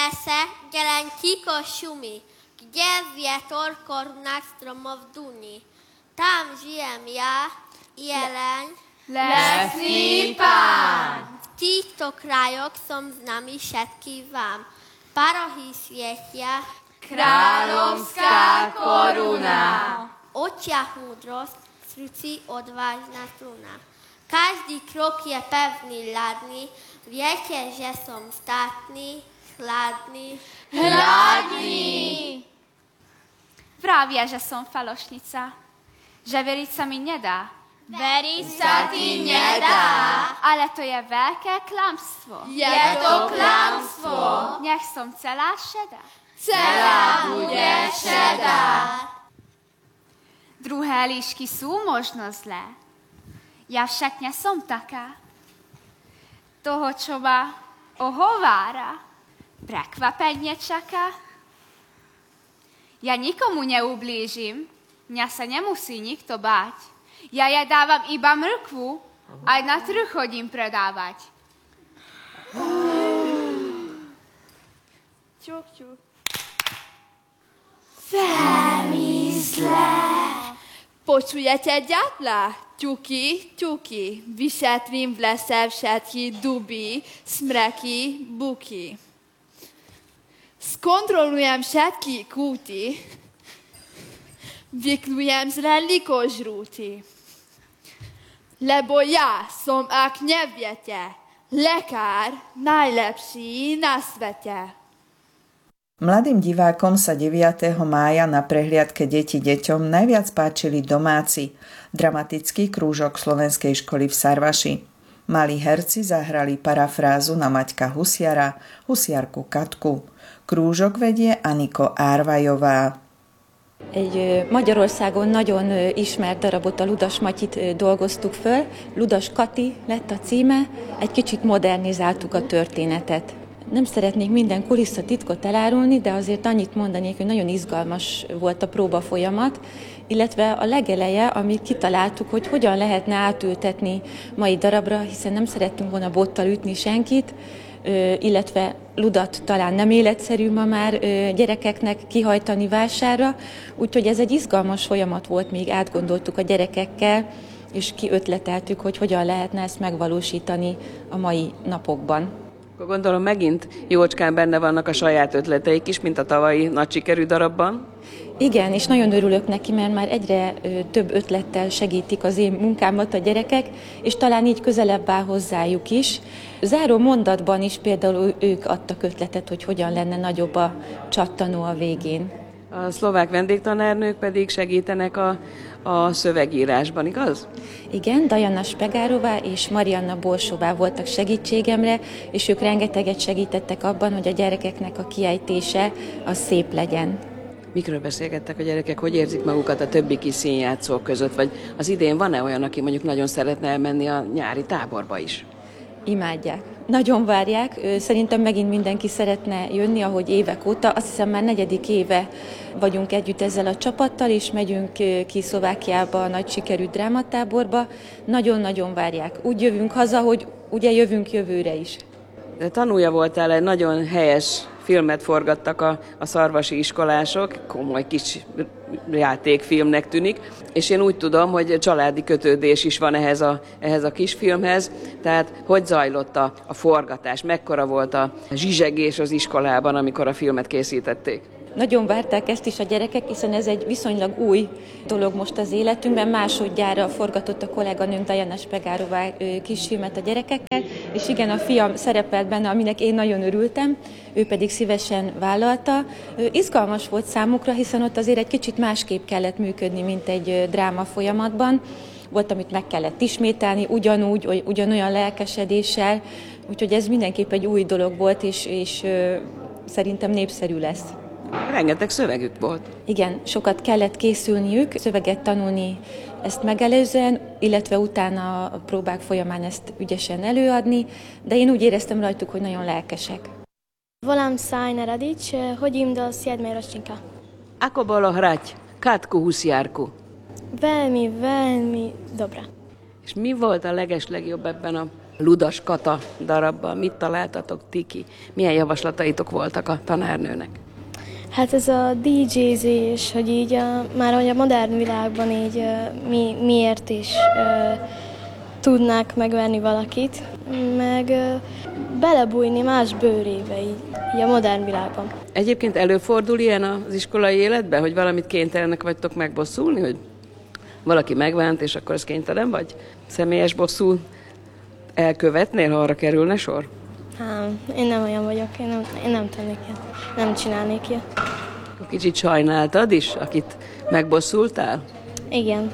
lese gelenciko šumi, kde vietor korunách stromov duní. Tam žijem ja, jeleň, lesný pán. V týchto krajoch som známy všetkým vám. Parohy svietia, kráľovská koruna. V očiach múdrosť, v srdci odvážna struna. Každý krok je pevný, ľadný, viete, že som státny, hladný. Vravia, že som falošnica, že veriť sa mi nedá. Veriť sa ti nedá. Ale to je veľké klamstvo. Je to klamstvo. Nech som celá šedá. Celá bude šedá. Druhé líšky sú možno zlé. Ja však nie som taká. Toho, čo ma ohovára, prekvapenie čaká. Ja nikomu neublížim, mňa sa nemusí nikto báť. Ja dávam iba mrkvu, aj na trh chodím predávať. Čuk, čuk. Veľmi zlé. Počujete ďatla? Ťuky, ťuky. Vyšetrím v lese všetky duby, smreky, buky. Skontrolujem všetky kúty. Vyklujem zlé likožrúty. Lebo ja som, ak neviete, lekár najlepší na svete. Mladým divákom sa 9. mája na prehliadke Deti deťom najviac páčili domáci, dramatický krúžok Slovenskej školy v Sarvaši. Malí herci zahrali parafrázu na Maťka Husiara, Husiarku Katku. Krúžok vedie Aniko Árvajová. Egy Magyarországon nagyon ismert darabot, a Ludas Matyit dolgoztuk föl. Ludas Kati lett a címe, egy kicsit modernizáltuk a történetet. Nem szeretnék minden kulisszatitkot elárulni, de azért annyit mondanék, hogy nagyon izgalmas volt a próba folyamat, illetve a legeleje, amit kitaláltuk, hogy hogyan lehetne átültetni mai darabra, hiszen nem szerettünk volna bottal ütni senkit, illetve ludat talán nem életszerű ma már gyerekeknek kihajtani vásárra, úgyhogy ez egy izgalmas folyamat volt, még átgondoltuk a gyerekekkel, és kiötleteltük, hogy hogyan lehetne ezt megvalósítani a mai napokban. Gondolom megint jócskán benne vannak a saját ötleteik is, mint a tavalyi nagy sikerű darabban. Igen, és nagyon örülök neki, mert már egyre több ötlettel segítik az én munkámat a gyerekek, és talán így közelebb áll hozzájuk is. Záró mondatban is például ők adtak ötletet, hogy hogyan lenne nagyobb a csattanó a végén. A szlovák vendégtanárnők pedig segítenek a szövegírásban, igaz? Igen, Dajana Spegárová és Marianna Borsová voltak segítségemre, és ők rengeteget segítettek abban, hogy a gyerekeknek a kiejtése az szép legyen. Mikről beszélgettek a gyerekek, hogy érzik magukat a többi kis színjátszók között? Vagy az idén van-e olyan, aki mondjuk nagyon szeretne elmenni a nyári táborba is? Imádják. Nagyon várják. Szerintem megint mindenki szeretne jönni, ahogy évek óta. Azt hiszem már 4. éve vagyunk együtt ezzel a csapattal, és megyünk ki Szlovákiába a nagy sikerű drámatáborba. Nagyon-nagyon várják. Úgy jövünk haza, hogy ugye jövünk jövőre is. De tanulja voltál, egy nagyon helyes filmet forgattak a szarvasi iskolások, komoly kis játékfilmnek tűnik, és én úgy tudom, hogy családi kötődés is van ehhez a kisfilmhez, tehát hogy zajlott a forgatás, mekkora volt a zsizsegés az iskolában, amikor a filmet készítették? Nagyon várták ezt is a gyerekek, hiszen ez egy viszonylag új dolog most az életünkben. Másodjára forgatott a kolléganőm Dajana Spegárová kisfilmet a gyerekekkel, és igen, a fiam szerepelt benne, aminek én nagyon örültem, ő pedig szívesen vállalta. Izgalmas volt számukra, hiszen ott azért egy kicsit másképp kellett működni, mint egy dráma folyamatban. Volt, amit meg kellett ismételni, ugyanúgy, ugyanolyan lelkesedéssel, úgyhogy ez mindenképp egy új dolog volt, és szerintem népszerű lesz. Rengeteg szövegük volt. Igen, sokat kellett készülniük, szöveget tanulni ezt megelőzően, illetve utána a próbák folyamán ezt ügyesen előadni, de én úgy éreztem rajtuk, hogy nagyon lelkesek. Volám Sajna Radić, hodím do 7. ročníka. Ako bolo hrať Katku Husiarku? Veľmi, veľmi dobrá. És mi volt a legeslegjobb ebben a Ludas Kata darabban. Mit találtatok ti ki? Milyen javaslataitok voltak a tanárnőnek? Hát ez a DJ-zés, hogy így már hogy a modern világban így miért is tudnák megvenni valakit, meg belebújni más bőrébe így a modern világban. Egyébként előfordul ilyen az iskolai életben, hogy valamit kénytelenek vagytok megbosszulni, hogy valaki megvánt, és akkor ez kénytelen vagy? Személyes bosszú elkövetnél, ha arra kerülne sor? Én nem olyan vagyok, én nem tennék ilyet, nem csinálnék ilyet. Kicsit sajnáltad is, akit megbosszultál? Igen,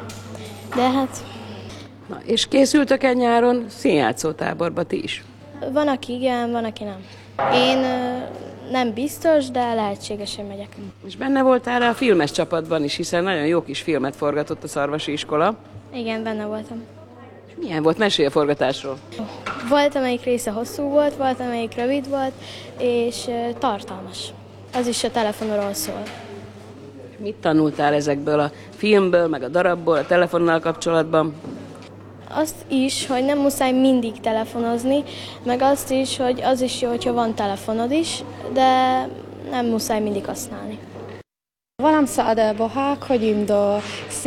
de hát Na, és készültök-e nyáron színjátszótáborba ti is? van, aki igen, van, aki nem. Én nem biztos, de lehetséges, hogy megyek. És benne voltál a filmes csapatban is, hiszen nagyon jó kis filmet forgatott a Szarvasi Iskola. Igen, benne voltam. És milyen volt? Mesélj a forgatásról. Volt, amelyik része hosszú volt, volt, amelyik rövid volt, és tartalmas. Az is a telefonról szól. Mit tanultál ezekből a filmből, meg a darabból, a telefonnal kapcsolatban? Azt is, hogy nem muszáj mindig telefonozni, meg azt is, hogy az is jó, hogyha van telefonod is, de nem muszáj mindig használni. Volám Saada Bohák, chodím do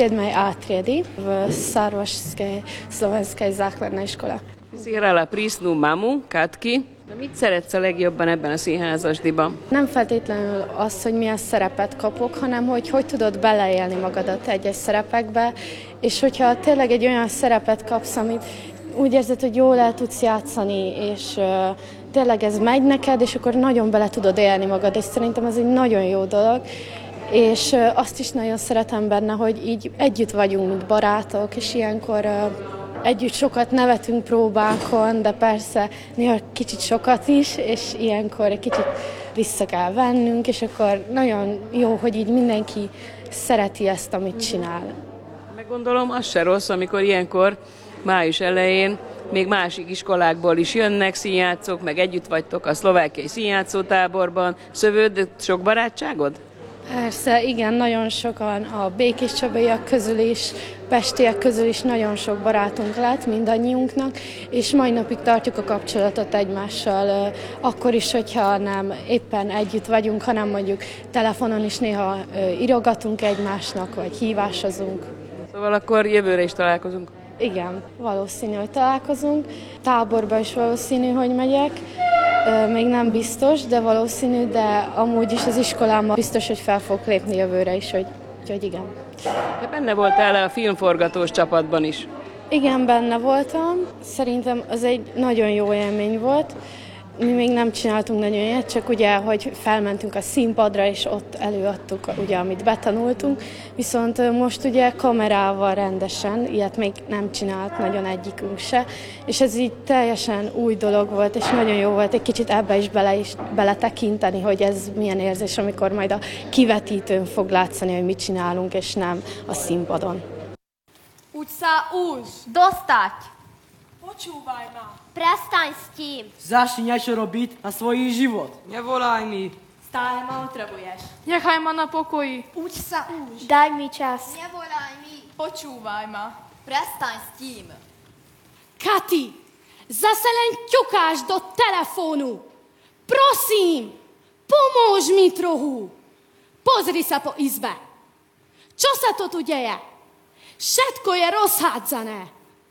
7. triedy v Sarvašskej slovenskej základnej škole. Si hrála prísnu mamu, Katky. De mit szeretsz a legjobban ebben a színházasdiban? Nem feltétlenül az, hogy milyen szerepet kapok, hanem hogy tudod beleélni magadat egyes szerepekbe, és hogyha tényleg egy olyan szerepet kapsz, amit úgy érzed, hogy jól el tudsz játszani, és tényleg ez megy neked, és akkor nagyon bele tudod élni magad, és szerintem ez egy nagyon jó dolog. És azt is nagyon szeretem benne, hogy így együtt vagyunk, mint barátok, és ilyenkor együtt sokat nevetünk próbákon, de persze néha kicsit sokat is, és ilyenkor egy kicsit vissza kell vennünk, és akkor nagyon jó, hogy így mindenki szereti ezt, amit csinál. Meggondolom, az se rossz, amikor ilyenkor május elején még másik iskolákból is jönnek színjátszók, meg együtt vagytok a szlovákiai színjátszótáborban. Szövőd sok barátságod? Persze, igen, nagyon sokan, a Békés Csabaiak közül is, pestiek közül is nagyon sok barátunk lett mindannyiunknak, és mai napig tartjuk a kapcsolatot egymással, akkor is, hogyha nem éppen együtt vagyunk, hanem mondjuk telefonon is néha írogatunk egymásnak, vagy hívásozunk. Szóval akkor jövőre is találkozunk? Igen, valószínű, hogy találkozunk. Táborba is valószínű, hogy megyek. Még nem biztos, de valószínű, de amúgy is az iskolámban biztos, hogy fel fogok lépni jövőre is, hogy igen. De benne voltál a filmforgatós csapatban is? Igen, benne voltam. Szerintem az egy nagyon jó élmény volt. Mi még nem csináltunk nagyon ilyet, csak ugye, hogy felmentünk a színpadra, és ott előadtuk, ugye, amit betanultunk. Viszont most ugye kamerával rendesen, ilyet még nem csinált nagyon egyikünk se. És ez így teljesen új dolog volt, és nagyon jó volt egy kicsit ebbe is beletekinteni, hogy ez milyen érzés, amikor majd a kivetítőn fog látszani, hogy mit csinálunk, és nem a színpadon. Uč sa už. Dostať! Počúvaj ma. Prestaň s tím. Začni niečo robiť na svoj život. Nevolaj mi. Stále ma otravuješ. Nechaj ma na pokoji. Uč sa už. Daj mi čas. Nevolaj mi. Počúvaj ma. Prestaň s tím. Kati, zase len ťukáš do telefónu. Prosím, pomôž mi trochu. Pozri sa po izbe. Čo sa to tu deje? Všetko je rozhádzané.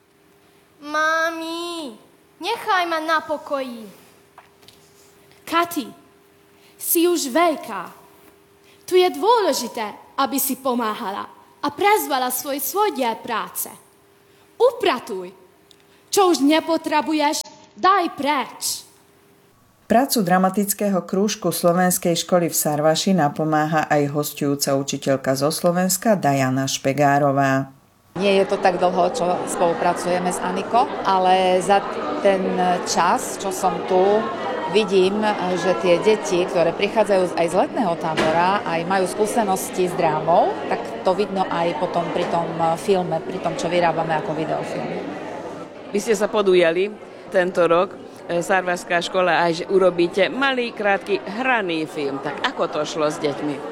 Mami, nechaj ma na pokoji. Kati, si už veľká. Tu je dôležité, aby si pomáhala a prezvala svoj diel práce. Upratuj. Čo už nepotrebuješ, daj preč. Prácu dramatického krúžku Slovenskej školy v Sarvaši napomáha aj hosťujúca učiteľka zo Slovenska Diana Špegárová. Nie je to tak dlho, čo spolupracujeme s Aniko, ale za ten čas, čo som tu, vidím, že tie deti, ktoré prichádzajú aj z letného tábora, aj majú skúsenosti s drámou, tak to vidno aj potom pri tom filme, pri tom, čo vyrábame ako videofilm. Vy ste sa podujali tento rok, Sarvašská škola, aj že urobíte malý, krátky hraný film. Tak ako to šlo s deťmi?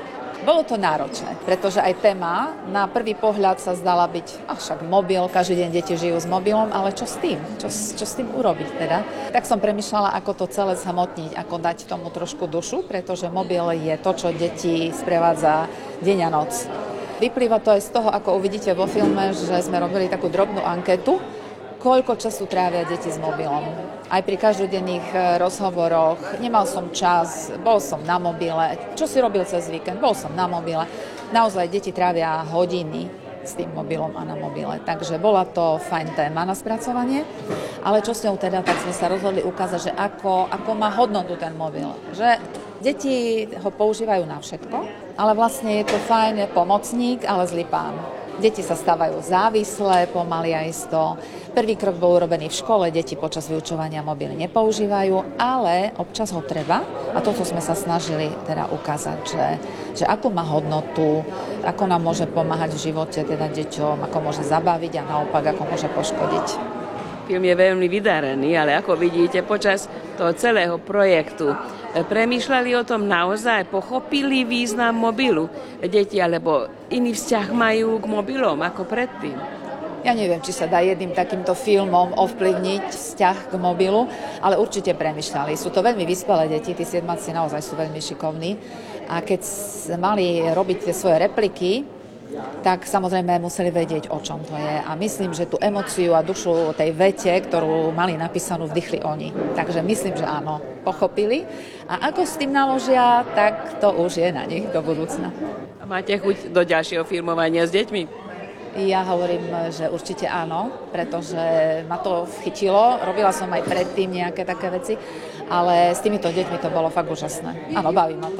Bolo to náročné, pretože aj téma na prvý pohľad sa zdala byť, však mobil, každý deň deti žijú s mobilom, ale čo s tým? Čo s tým urobiť teda? Tak som premýšľala, ako to celé zhmotniť, ako dať tomu trošku dušu, pretože mobil je to, čo deti sprevádza deň a noc. Vyplýva to aj z toho, ako uvidíte vo filme, že sme robili takú drobnú anketu, koľko času trávia deti s mobilom. Aj pri každodenných rozhovoroch, nemal som čas, bol som na mobile. Čo si robil cez víkend? Bol som na mobile. Naozaj deti trávia hodiny s tým mobilom a na mobile. Takže bola to fajn téma na spracovanie. Ale čo s ňou teda, tak sme sa rozhodli ukázať, že ako má hodnotu ten mobil. Že deti ho používajú na všetko, ale vlastne je to fajn pomocník, ale zlý pán. Deti sa stávajú závislé, pomaly a isto. Prvý krok bol urobený v škole, deti počas vyučovania mobily nepoužívajú, ale občas ho treba. A toto sme sa snažili teda ukázať, že ako má hodnotu, ako nám môže pomáhať v živote teda deťom, ako môže zabaviť a naopak, ako môže poškodiť. Film je veľmi vydarený, ale ako vidíte, počas toho celého projektu premýšľali o tom naozaj, pochopili význam mobilu deti, alebo iný vzťah majú k mobilom ako predtým. Ja neviem, či sa dá jedným takýmto filmom ovplyvniť vzťah k mobilu, ale určite premýšľali. Sú to veľmi vyspelé deti, tí siedmaci naozaj sú veľmi šikovní. A keď mali robiť tie svoje repliky, tak samozrejme museli vedieť, o čom to je. A myslím, že tú emóciu a dušu tej vete, ktorú mali napísanú, vdychli oni. Takže myslím, že áno, pochopili. A ako s tým naložia, tak to už je na nich do budúcna. A máte chuť do ďalšieho filmovania s deťmi? Ja hovorím, že určite áno, pretože ma to chytilo. Robila som aj predtým nejaké také veci, ale s týmito deťmi to bolo fakt úžasné. Áno, baví ma to.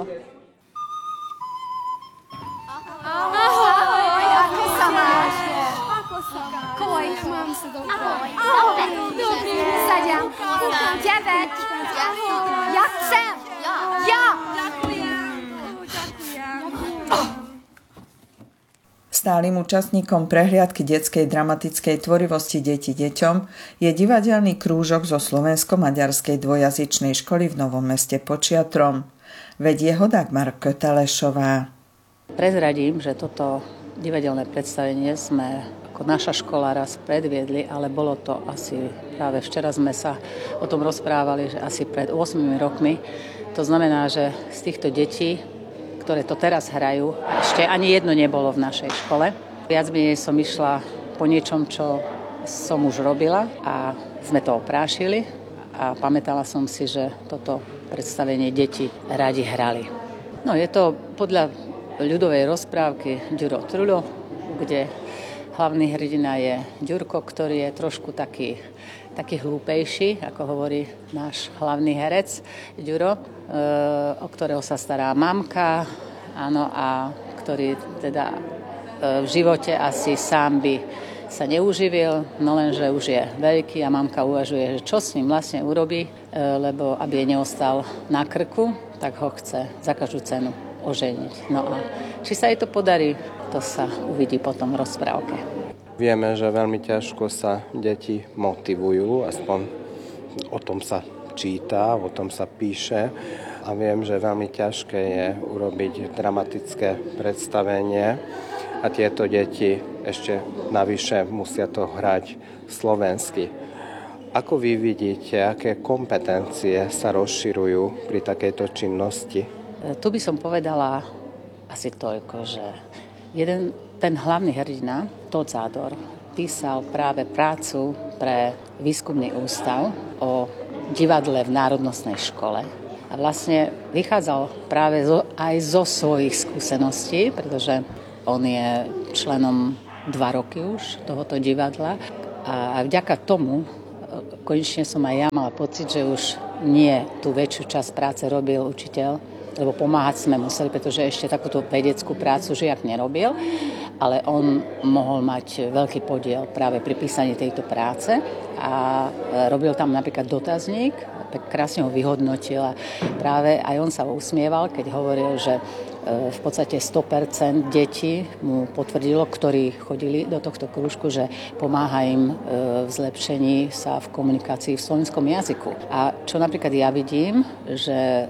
Ahoj, ako sa máš? Koj, mám sa dobré. Ahoj, dobrý, sadám. 9. Ja chcem. Ja. Stálym účastníkom prehliadky detskej dramatickej tvorivosti Deti deťom je divadelný krúžok zo slovensko-maďarskej dvojazyčnej školy v Novom Meste pod Šiatrom. Vedie ho Dagmar Kötelešová. Prezradím, že toto divadelné predstavenie sme ako naša škola raz predviedli, ale bolo to asi práve včera sme sa o tom rozprávali, že asi pred 8 rokmi. To znamená, že z týchto detí, ktoré to teraz hrajú, ešte ani jedno nebolo v našej škole. Viac menej som išla po niečom, čo som už robila a sme to oprášili a pamätala som si, že toto predstavenie deti radi hrali. No je to podľa ľudovej rozprávky Ďuro Trulo, kde hlavný hrdina je Ďurko, ktorý je trošku taký hlúpejší, ako hovorí náš hlavný herec Ďuro, o ktorého sa stará mamka, áno, a ktorý teda v živote asi sám by sa neuživil, no lenže už je veľký a mamka uvažuje, že čo s ním vlastne urobí, lebo aby jej neostal na krku, tak ho chce za každú cenu oženiť. No a či sa jej to podarí, to sa uvidí potom v rozprávke. Vieme, že veľmi ťažko sa deti motivujú, aspoň o tom sa číta, o tom sa píše a viem, že veľmi ťažké je urobiť dramatické predstavenie a tieto deti ešte navyše musia to hrať slovensky. Ako vy vidíte, aké kompetencie sa rozširujú pri takejto činnosti? Tu by som povedala asi toľko, že ten hlavný hrdina, Tóth Zádor, písal práve prácu pre výskumný ústav o divadle v národnostnej škole. A vlastne vychádzal práve aj zo svojich skúseností, pretože on je členom 2 roky už tohoto divadla. A vďaka tomu konečne som aj ja mala pocit, že už nie tú väčšiu časť práce robil učiteľ, lebo pomáhať sme museli, pretože ešte takúto vedeckú prácu žiak nerobil, ale on mohol mať veľký podiel práve pri písaní tejto práce a robil tam napríklad dotazník, krásne ho vyhodnotil a práve aj on sa usmieval, keď hovoril, že v podstate 100% detí mu potvrdilo, ktorí chodili do tohto krúžku, že pomáha im v zlepšení sa v komunikácii v slovenskom jazyku. A čo napríklad ja vidím, že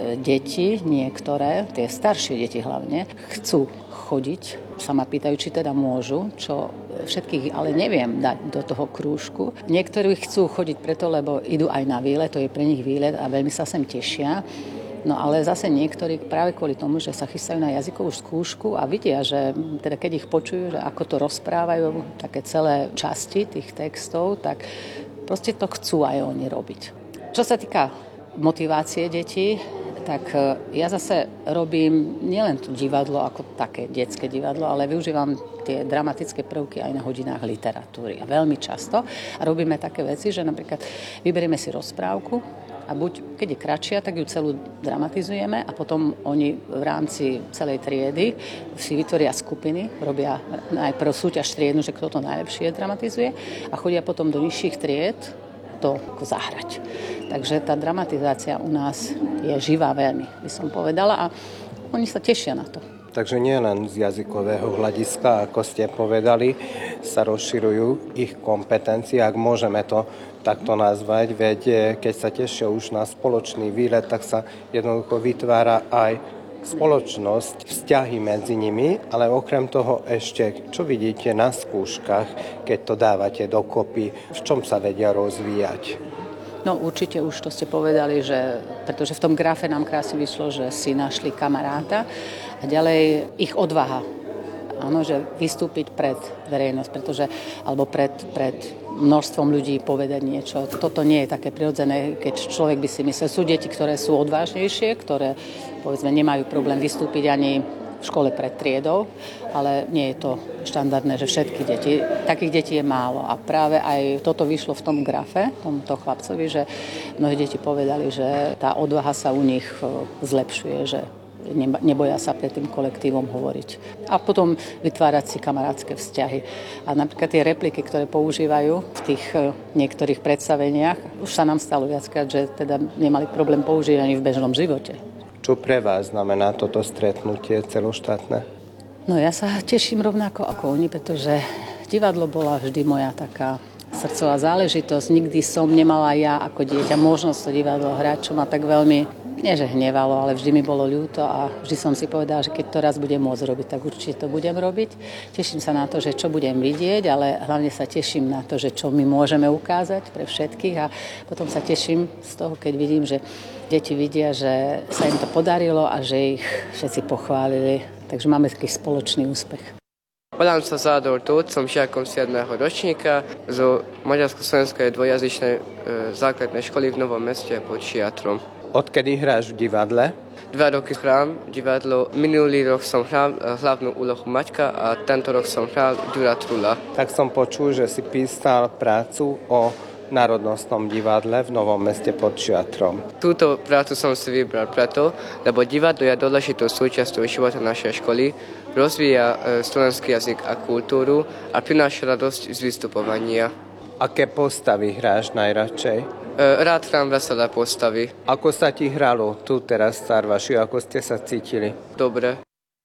deti, niektoré, tie staršie deti hlavne, chcú chodiť, sa ma pýtajú, či teda môžu, čo všetkých ale neviem dať do toho krúžku. Niektorí chcú chodiť preto, lebo idú aj na výlet, to je pre nich výlet a veľmi sa sem tešia. No ale zase niektorí práve kvôli tomu, že sa chystajú na jazykovú skúšku a vidia, že teda keď ich počujú, že ako to rozprávajú, také celé časti tých textov, tak proste to chcú aj oni robiť. Čo sa týka motivácie detí, tak ja zase robím nielen to divadlo ako také detské divadlo, ale využívam tie dramatické prvky aj na hodinách literatúry. A veľmi často. A robíme také veci, že napríklad vyberieme si rozprávku a buď, keď je kratšia, tak ju celú dramatizujeme a potom oni v rámci celej triedy si vytvoria skupiny, robia najprv súťaž triednu, že kto to najlepšie dramatizuje a chodia potom do nižších tried to zahrať. Takže tá dramatizácia u nás je živá veľmi, by som povedala, a oni sa tešia na to. Takže nie len z jazykového hľadiska, ako ste povedali, sa rozširujú ich kompetencie, ak môžeme to takto nazvať, veď keď sa tešia už na spoločný výlet, tak sa jednoducho vytvára aj spoločnosť, vzťahy medzi nimi, ale okrem toho ešte, čo vidíte na skúškach, keď to dávate dokopy, v čom sa vedia rozvíjať? No určite už to ste povedali, že, pretože v tom grafe nám krásne vyšlo, že si našli kamaráta a ďalej ich odvaha. Áno, že vystúpiť pred verejnosť, pretože, alebo pred množstvom ľudí povedať niečo. Toto nie je také prirodzené, keď človek by si myslel. Sú deti, ktoré sú odvážnejšie, ktoré, povedzme, nemajú problém vystúpiť ani v škole pred triedou, ale nie je to štandardné, že všetky deti, takých detí je málo. A práve aj toto vyšlo v tom grafe, tomto chlapcovi, že mnohí deti povedali, že tá odvaha sa u nich zlepšuje, že neboja sa pred tým kolektívom hovoriť. A potom vytvárať si kamarátske vzťahy. A napríklad tie repliky, ktoré používajú v tých niektorých predstaveniach, už sa nám stalo viackrát, že teda nemali problém používať ani v bežnom živote. Čo pre vás znamená toto stretnutie celoštátne? No ja sa teším rovnako ako oni, pretože divadlo bola vždy moja taká srdcová záležitosť. Nikdy som nemala ja ako dieťa možnosť to divadlo hrať, čo ma tak veľmi, nie že hnevalo, ale vždy mi bolo ľúto a vždy som si povedala, že keď to raz budem môcť robiť, tak určite to budem robiť. Teším sa na to, že čo budem vidieť, ale hlavne sa teším na to, že čo my môžeme ukázať pre všetkých a potom sa teším z toho, keď vidím, že deti vidia, že sa im to podarilo a že ich všetci pochválili. Takže máme taký spoločný úspech. Volám sa Zádor Tóth, som žiakom 7. ročníka zo maďarsko-slovenskej dvojazyčnej základnej školy v Novom Meste pod Šiatrom. Odkedy hráš v divadle? 2 roky hrám divadlo. Minulý rok som hral hlavnú úlohu Maťka a tento rok som hral Ďura Trula. Tak som počul, že si písal prácu o Národnostnom divadle v Novom Meste pod Šiatrom. Túto prácu som si vybral preto, lebo divadlo je dôležitou súčasťou života našej školy, rozvíja slovenský jazyk a kultúru a prináša radosť z vystupovania. Aké postavy hráš najradšej? Rád hrám veselé postavy. Ako sa ti hralo tu teraz v Sarvaši? Ako ste sa cítili? Dobre.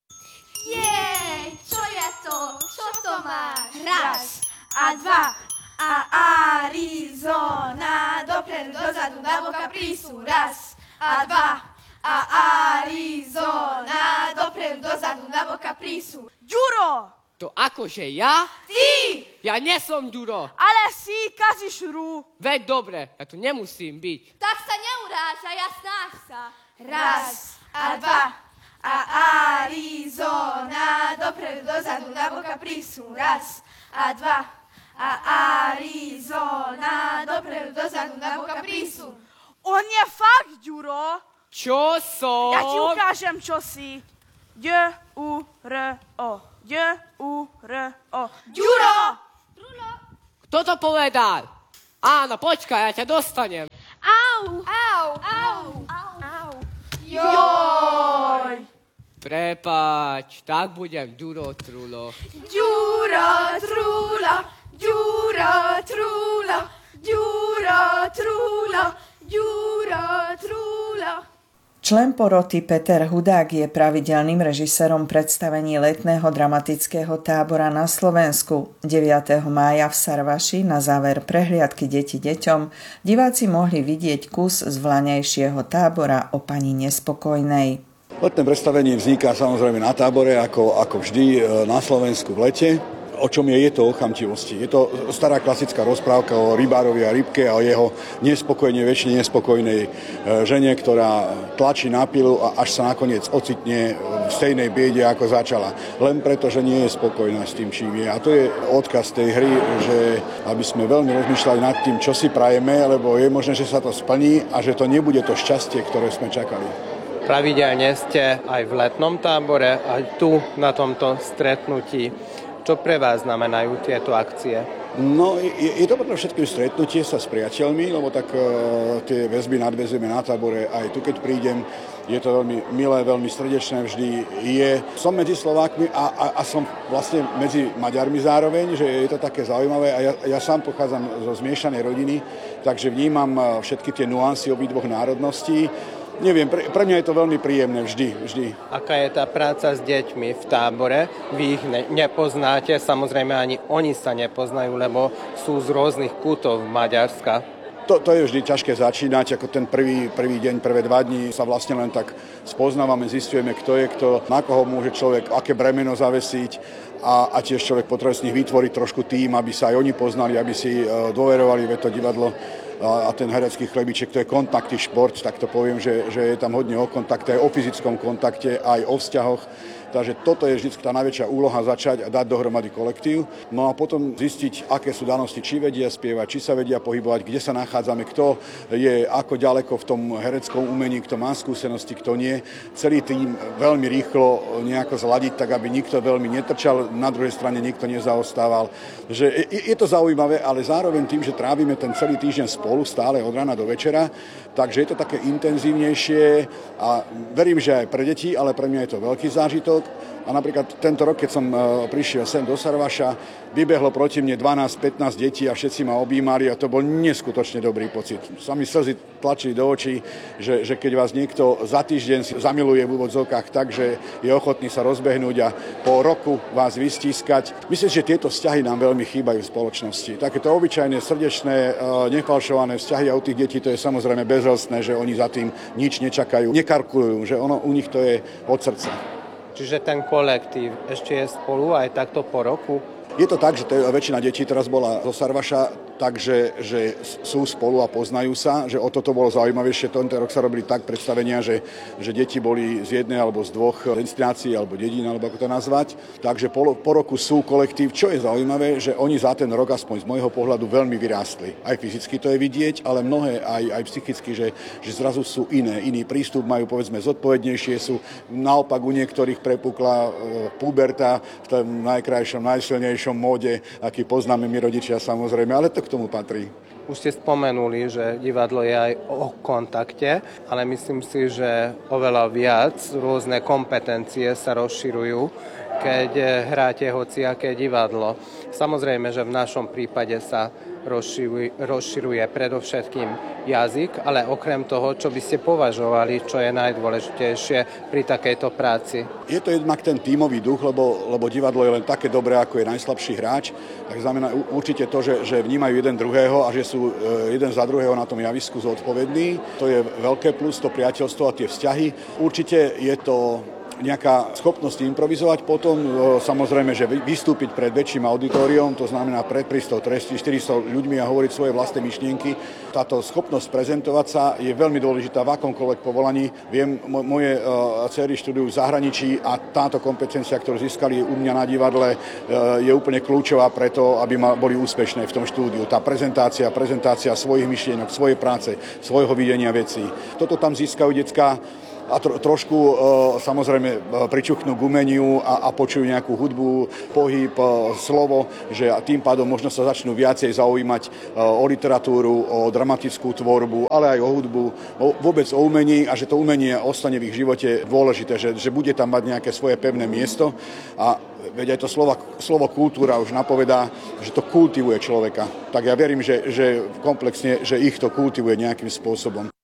Jej, čo je to? Čo to máš? Raz a dva a Arizona. Dopredu, dozadu, naboka prísu. Raz a dva a Arizona. Dopredu, dozadu, naboka prísu. Ďuro! To akože ja? Ty! Ja nesom Ďuro. Ale si, kazíš hru. Veď dobre, ja tu nemusím byť. Tak sa neurážaj a snáš sa. Raz a dva a Arizona. Dopredu, dozadu, naboka prísu. Raz a dva a Arizona. Dopredu, dozadu, naboka prísu. On je fakt, Ďuro. Čo som? Ja ti ukážem, čo si. Ďuro. Ďuro. Ďuro! Kto to povedal? Áno, počkaj, ja ťa dostanem. Au! Au! Au! Au! Joj! Prepáč, tak budem Ďuro Trulo. Ďuro Trulo! Ďuro Trulo! Ďuro Trulo! Ďuro Trulo! Člen poroty Peter Hudák je pravidelným režisérom predstavení letného dramatického tábora na Slovensku. 9. mája v Sarvaši na záver prehliadky Deti deťom diváci mohli vidieť kus z vlaňajšieho tábora o pani nespokojnej. Letné predstavenie vzniká samozrejme na tábore, ako vždy na Slovensku v lete. O čom je to o chamtivosti. Je to stará klasická rozprávka o rybárovi a rybke a o jeho väčšine nespokojnej žene, ktorá tlačí na pilu a až sa nakoniec ocitne v stejnej biede, ako začala. Len preto, že nie je spokojná s tým, čím je. A to je odkaz tej hry, že aby sme veľmi rozmýšľali nad tým, čo si prajeme, lebo je možné, že sa to splní a že to nebude to šťastie, ktoré sme čakali. Pravidelne ste aj v letnom tábore, aj tu na tomto stretnutí. Čo pre vás znamenajú tieto akcie? No, je to pre všetkým stretnutie sa s priateľmi, lebo tak tie väzby nadväzujeme na tábore aj tu, keď prídem. Je to veľmi milé, veľmi srdečné vždy je. Som medzi Slovákmi a som vlastne medzi Maďarmi zároveň, že je to také zaujímavé a ja sám pochádzam zo zmiešanej rodiny, takže vnímam všetky tie nuancy obidvoch národností. Neviem, pre mňa je to veľmi príjemné vždy. Aká je tá práca s deťmi v tábore? Vy ich nepoznáte, samozrejme ani oni sa nepoznajú, lebo sú z rôznych kútov Maďarska. To je vždy ťažké začínať, ako ten prvý deň, prvé 2 dní sa vlastne len tak spoznávame, zistujeme, kto je kto, na koho môže človek, aké bremeno zavesiť a tiež človek potrebuje z nich vytvoriť trošku tým, aby sa aj oni poznali, aby si dôverovali, veď to divadlo a ten herecký chlebiček, to je kontaktný šport, tak to poviem, že je tam hodne o kontakte, aj o fyzickom kontakte, aj o vzťahoch. Takže toto je vždy tá najväčšia úloha začať a dať dohromady kolektív. No a potom zistiť, aké sú danosti, či vedia spievať, či sa vedia pohybovať, kde sa nachádzame, kto je ako ďaleko v tom hereckom umení, kto má skúsenosti, kto nie. Celý tým veľmi rýchlo nejako zladiť, tak aby nikto veľmi netrčal, na druhej strane nikto nezaostával. Že je to zaujímavé, ale zároveň tým, že trávime ten celý týždeň spolu, stále od rána do večera, takže je to také intenzívnejšie a verím, že aj pre deti, ale pre mňa je to veľký zážitok. A napríklad tento rok, keď som prišiel sem do Sarvaša, vybehlo proti mne 12-15 detí a všetci ma objímali a to bol neskutočne dobrý pocit. Sa mi slzy tlačili do očí, že keď vás niekto za týždeň zamiluje v úvodzovkách tak, že je ochotný sa rozbehnúť a po roku vás vystískať. Myslím, že tieto vzťahy nám veľmi chýbajú v spoločnosti. Takéto obyčajné, srdečné, nefalšované vzťahy a u tých detí to je samozrejme bezrostné, že oni za tým nič nečakajú, nekalkulujú, že u nich to je od srdca. Čiže ten kolektív ešte je spolu aj takto po roku? Je to tak, že väčšina detí teraz bola zo Sarvaša, takže že sú spolu a poznajú sa, že o toto bolo zaujímavejšie. Tento rok sa robili tak predstavenia, že deti boli z jednej alebo z 2 destinácií alebo dedín, alebo ako to nazvať. Takže po roku sú kolektív, čo je zaujímavé, že oni za ten rok, aspoň z môjho pohľadu, veľmi vyrástli. Aj fyzicky to je vidieť, ale mnohé aj psychicky, že zrazu sú iný prístup, majú povedzme zodpovednejšie, sú naopak u niektorých prepukla puberta v tom najkrajšom, najsilnejšom móde, aký poznáme my rodičia samozrejme, ale to k tomu patrí. Už ste spomenuli, že divadlo je aj o kontakte, ale myslím si, že oveľa viac rôzne kompetencie sa rozširujú, keď hráte hociaké divadlo. Samozrejme, že v našom prípade sa rozširuje predovšetkým jazyk, ale okrem toho, čo by ste považovali, čo je najdôležitejšie pri takejto práci? Je to jednak ten tímový duch, lebo divadlo je len také dobré, ako je najslabší hráč. Tak znamená určite to, že vnímajú jeden druhého a že sú jeden za druhého na tom javisku zodpovední. To je veľké plus, to priateľstvo a tie vzťahy. Určite je to nejaká schopnosť improvizovať potom, samozrejme, že vystúpiť pred väčším auditoriom, to znamená pred 300-400 ľuďmi a hovoriť svoje vlastné myšlienky. Táto schopnosť prezentovať sa je veľmi dôležitá v akomkoľvek povolaní. Viem, moje dcery študujú v zahraničí a táto kompetencia, ktorú získali u mňa na divadle, je úplne kľúčová preto, aby boli úspešné v tom štúdiu. Tá prezentácia svojich myšlienok, svojej práce, svojho videnia vecí. Toto tam získajú decká a trošku samozrejme pričuchnú k umeniu a počujú nejakú hudbu, pohyb, slovo, že tým pádom možno sa začnú viacej zaujímať o literatúru, o dramatickú tvorbu, ale aj o hudbu, vôbec o umení a že to umenie ostane v ich živote dôležité, že bude tam mať nejaké svoje pevné miesto a veď aj to slovo kultúra už napovedá, že to kultivuje človeka. Tak ja verím, že komplexne, že ich to kultivuje nejakým spôsobom.